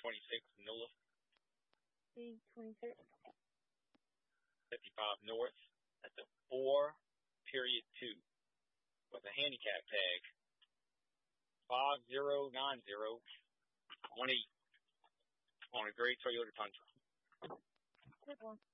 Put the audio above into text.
26 north, C26. 55 north. That's a 4.2 with a handicap tag. 509018 on a gray Toyota Tundra. Good one.